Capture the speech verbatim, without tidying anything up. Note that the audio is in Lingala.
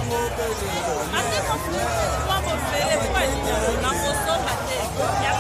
ate mo fu mo mo fele kwa ni na mo so mate ya